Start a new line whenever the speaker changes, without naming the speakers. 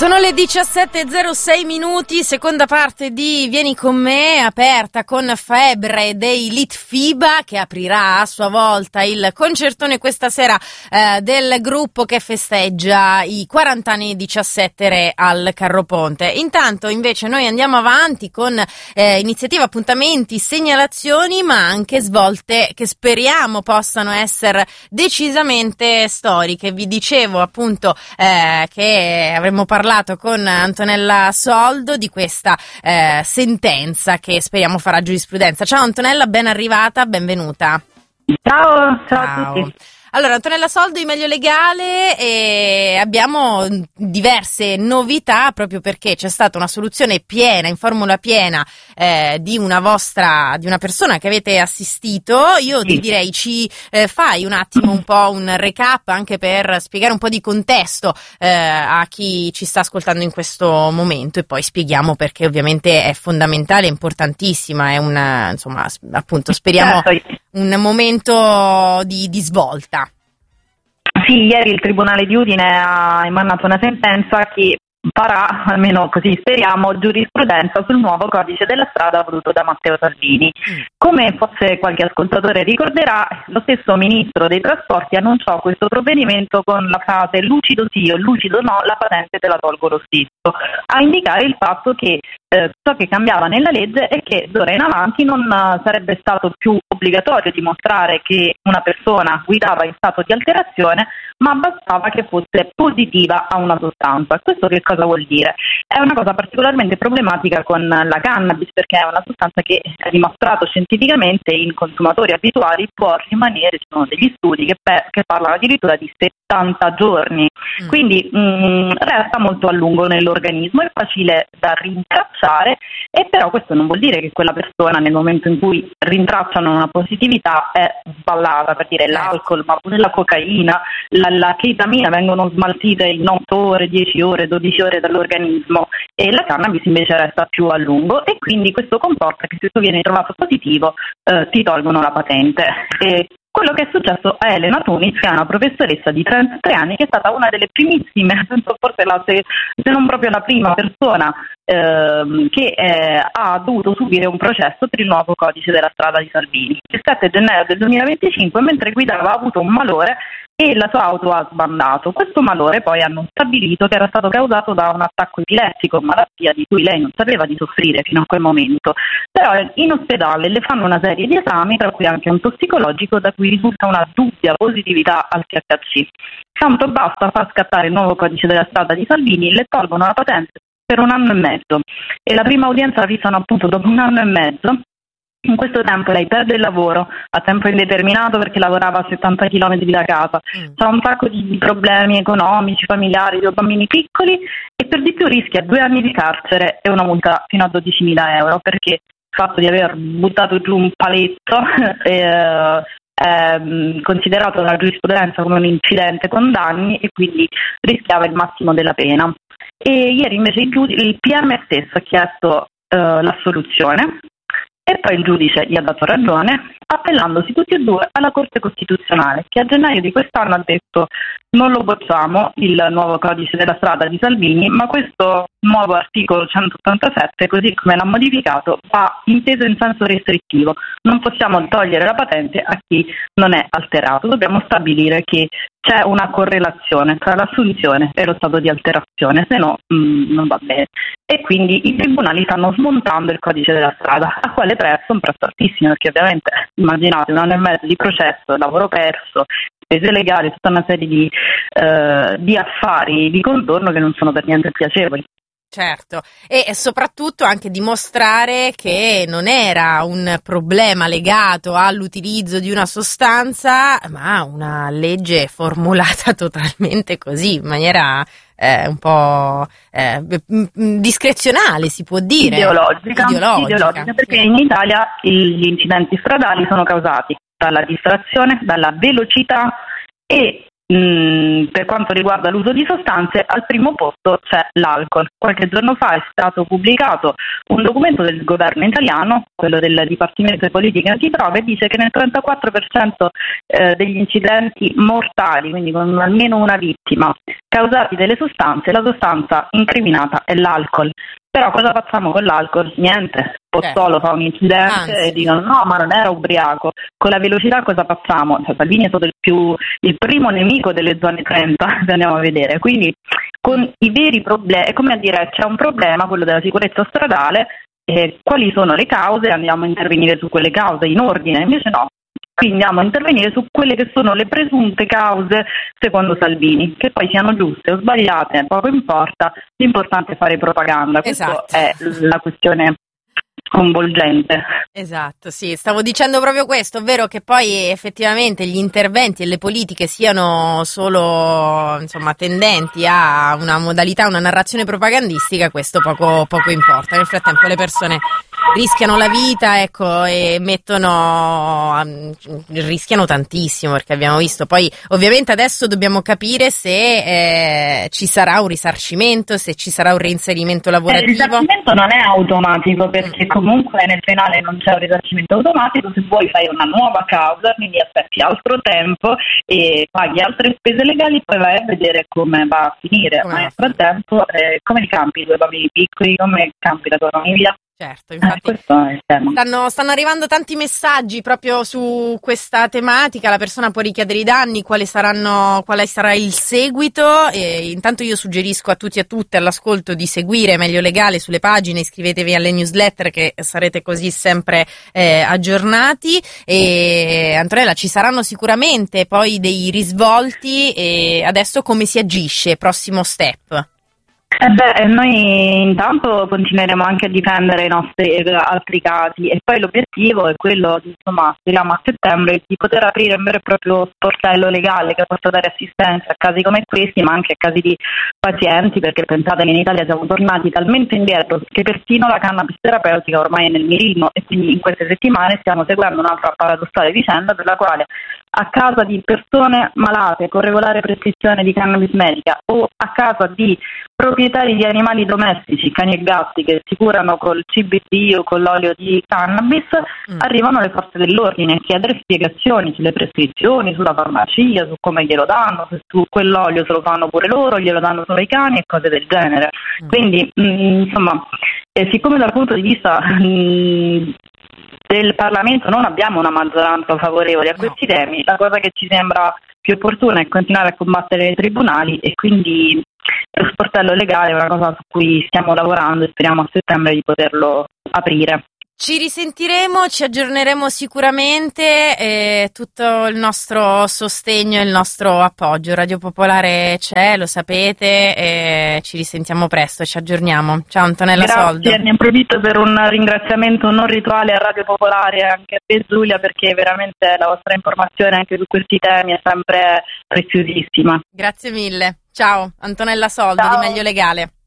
Sono le 17:06 minuti, seconda parte di Vieni con me, aperta con Febre dei Litfiba, che aprirà a sua volta il concertone questa sera del gruppo che festeggia i 40 anni di 17 Re al Carroponte. Intanto invece noi andiamo avanti con iniziative, appuntamenti, segnalazioni, ma anche svolte che speriamo possano essere decisamente storiche. Vi dicevo appunto che avremmo parlato con Antonella Soldo di questa sentenza che speriamo farà giurisprudenza. Ciao Antonella, ben arrivata, benvenuta.
Ciao a tutti.
Allora, Antonella Soldo di Meglio Legale, e abbiamo diverse novità proprio perché c'è stata una soluzione piena, in formula piena, di una persona che avete assistito. Io ti direi ci fai un attimo un po' un recap anche per spiegare un po' di contesto a chi ci sta ascoltando in questo momento, e poi spieghiamo perché ovviamente è fondamentale, è importantissima, è una, insomma, appunto, speriamo un momento di svolta.
Sì, ieri il Tribunale di Udine ha emanato una sentenza che farà, almeno così speriamo, giurisprudenza sul nuovo codice della strada voluto da Matteo Salvini. Come forse qualche ascoltatore ricorderà, lo stesso Ministro dei Trasporti annunciò questo provvedimento con la frase "lucido sì o lucido no, la patente te la tolgo lo stesso", a indicare il fatto che ciò che cambiava nella legge è che d'ora in avanti non sarebbe stato più obbligatorio dimostrare che una persona guidava in stato di alterazione, ma bastava che fosse positiva a una sostanza. Questo che cosa vuol dire? È una cosa particolarmente problematica con la cannabis, perché è una sostanza che è dimostrato scientificamente in consumatori abituali può rimanere, ci sono degli studi che parlano addirittura di 70 giorni, quindi resta molto a lungo nell'organismo, è facile da rintracciare, e però questo non vuol dire che quella persona nel momento in cui rintracciano una positività è sballata. Per dire, l'alcol, ma pure la cocaina, la chetamina vengono smaltite in 8 ore, 10 ore, 12 ore dall'organismo, e la cannabis invece resta più a lungo, e quindi questo comporta che se tu vieni trovato positivo ti tolgono la patente. E quello che è successo a Elena Tunis, che è una professoressa di 33 anni, che è stata una delle primissime, forse se non proprio la prima persona che ha dovuto subire un processo per il nuovo codice della strada di Salvini. Il 7 gennaio del 2025, mentre guidava, ha avuto un malore e la sua auto ha sbandato. Questo malore poi hanno stabilito che era stato causato da un attacco epilettico, malattia di cui lei non sapeva di soffrire fino a quel momento. Però in ospedale le fanno una serie di esami, tra cui anche un tossicologico, da cui risulta una dubbia positività al THC. Tanto basta far scattare il nuovo codice della strada di Salvini, le tolgono la patente per 1 anno e mezzo, e la prima udienza la fissano appunto dopo 1 anno e mezzo. In questo tempo lei perde il lavoro a tempo indeterminato perché lavorava a 70 km da casa, ha un sacco di problemi economici, familiari, 2 bambini piccoli, e per di più rischia 2 anni di carcere e una multa fino a 12.000 euro, perché il fatto di aver buttato giù un paletto è considerato dalla giurisprudenza come un incidente con danni, e quindi rischiava il massimo della pena. E ieri invece il PM stesso ha chiesto l'assoluzione, e poi il giudice gli ha dato ragione, appellandosi tutti e due alla Corte Costituzionale, che a gennaio di quest'anno ha detto: non lo bocciamo il nuovo codice della strada di Salvini, ma questo nuovo articolo 187, così come l'ha modificato, va inteso in senso restrittivo. Non possiamo togliere la patente a chi non è alterato, dobbiamo stabilire che c'è una correlazione tra l'assunzione e lo stato di alterazione, se no non va bene. E quindi i tribunali stanno smontando il codice della strada, a quale prezzo? Un prezzo altissimo, perché ovviamente immaginate 1 anno e mezzo di processo, lavoro perso, spese legali, tutta una serie di affari di contorno che non sono per niente piacevoli.
Certo, e soprattutto anche dimostrare che non era un problema legato all'utilizzo di una sostanza, ma una legge formulata totalmente così, in maniera un po' discrezionale, si può dire.
Ideologica, perché in Italia gli incidenti stradali sono causati dalla distrazione, dalla velocità e per quanto riguarda l'uso di sostanze, al primo posto c'è l'alcol. Qualche giorno fa è stato pubblicato un documento del governo italiano, quello del Dipartimento di Politiche Antidroga, e dice che nel 34% degli incidenti mortali, quindi con almeno una vittima, causati dalle sostanze, la sostanza incriminata è l'alcol. Però cosa facciamo con l'alcol? Niente. Pozzolo fa un incidente e dicono no, ma non era ubriaco. Con la velocità cosa facciamo? Cioè, Salvini è stato il primo nemico delle zone 30, se andiamo a vedere. Quindi con i veri problemi, è come a dire c'è un problema, quello della sicurezza stradale, quali sono le cause? Andiamo a intervenire su quelle cause in ordine, invece no. Quindi andiamo a intervenire su quelle che sono le presunte cause secondo Salvini, che poi siano giuste o sbagliate, poco importa, l'importante è fare propaganda.
Esatto.
Questa è la questione coinvolgente.
Esatto, sì, stavo dicendo proprio questo, ovvero che poi effettivamente gli interventi e le politiche siano solo, insomma, tendenti a una modalità, una narrazione propagandistica, questo poco importa. Nel frattempo le persone rischiano la vita, ecco, e rischiano tantissimo, perché abbiamo visto. Poi ovviamente adesso dobbiamo capire se ci sarà un risarcimento, se ci sarà un reinserimento lavorativo.
Il risarcimento non è automatico, perché comunque nel penale non c'è un risarcimento automatico. Se vuoi fai una nuova causa, quindi aspetti altro tempo e paghi altre spese legali, poi vai a vedere come va a finire. Ma nel frattempo come li campi i tuoi bambini piccoli, come campi la tua famiglia?
Certo, infatti
questo è il tema.
stanno arrivando tanti messaggi proprio su questa tematica. La persona può richiedere i danni, quale sarà il seguito, e intanto io suggerisco a tutti e a tutte all'ascolto di seguire Meglio Legale sulle pagine, iscrivetevi alle newsletter che sarete così sempre aggiornati. E Antonella, ci saranno sicuramente poi dei risvolti, e adesso come si agisce? Prossimo step?
Noi intanto continueremo anche a difendere i nostri altri casi, e poi l'obiettivo è quello, insomma, speriamo a settembre, di poter aprire un vero e proprio sportello legale che possa dare assistenza a casi come questi, ma anche a casi di pazienti, perché pensate che in Italia siamo tornati talmente indietro che persino la cannabis terapeutica ormai è nel mirino, e quindi in queste settimane stiamo seguendo un'altra paradossale vicenda per la quale a casa di persone malate con regolare prescrizione di cannabis medica, o a casa di proprietari di animali domestici, cani e gatti, che si curano col CBD o con l'olio di cannabis, arrivano le forze dell'ordine a chiedere spiegazioni sulle prescrizioni, sulla farmacia, su come glielo danno, se su quell'olio se lo fanno pure loro, glielo danno solo i cani e cose del genere. Quindi, insomma, siccome dal punto di vista del Parlamento non abbiamo una maggioranza favorevole a questi temi, la cosa che ci sembra più opportuna è continuare a combattere nei tribunali, e quindi lo sportello legale è una cosa su cui stiamo lavorando e speriamo a settembre di poterlo aprire.
Ci risentiremo, ci aggiorneremo sicuramente, tutto il nostro sostegno e il nostro appoggio. Radio Popolare c'è, lo sapete, ci risentiamo presto, ci aggiorniamo. Ciao Antonella Soldo.
Grazie, ne approfitto per un ringraziamento non rituale a Radio Popolare e anche a te Giulia, perché veramente la vostra informazione anche su questi temi è sempre preziosissima.
Grazie mille. Ciao, Antonella Soldo. Ciao. Di Meglio Legale.